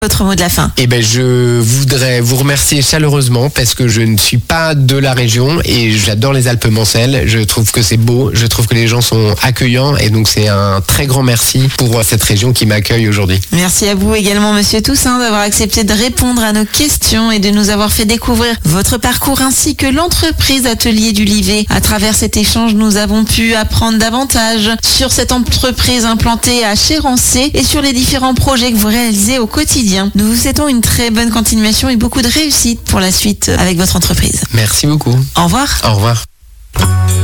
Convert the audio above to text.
Votre mot de la fin. Je voudrais vous remercier chaleureusement parce que je ne suis pas de la région et j'adore les Alpes-Mancelles. Je trouve que c'est beau, je trouve que les gens sont accueillants et donc c'est un très grand merci pour cette région qui m'accueille aujourd'hui. Merci à vous également, Monsieur Toussaint, d'avoir accepté de répondre à nos questions et de nous avoir fait découvrir votre parcours ainsi que l'entreprise Atelier du Livet. À travers cet échange, nous avons pu apprendre davantage sur cette entreprise implantée à Chérancé et sur les différents projets que vous réalisez au quotidien. Nous vous souhaitons une très bonne continuation et beaucoup de réussite pour la suite avec votre entreprise. Merci beaucoup. Au revoir. Au revoir.